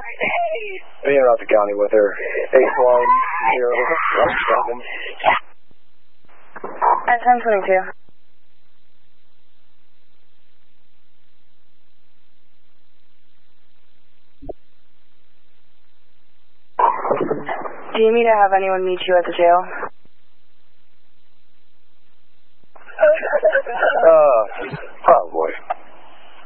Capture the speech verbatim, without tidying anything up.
Being out the county with her. eight one zero. At ten twenty-two. Do you need me to have anyone meet you at the jail?